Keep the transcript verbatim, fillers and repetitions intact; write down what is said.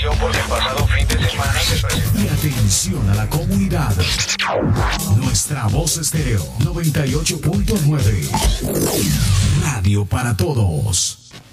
atención porque el pasado fin de semana se presentó. Y atención a la comunidad. Nuestra voz estéreo noventa y ocho punto nueve. Radio para todos.